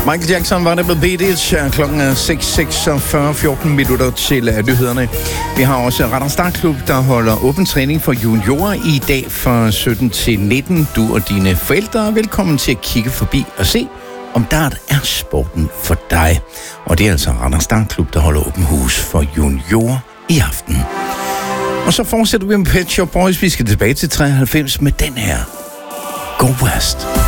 Michael Jackson var det med Beat It. Klokken er 6:46, 14 minutter til nyhederne. Vi har også Randers Startklub, der holder åben træning for juniorer i dag fra 17 til 19. Du og dine forældre er velkommen til at kigge forbi og se, om dart er sporten for dig. Og det er altså Randers Startklub, der holder åben hus for juniorer i aften. Og så fortsætter vi med Pet Shop Boys. Vi skal tilbage til 93 med den her Go West.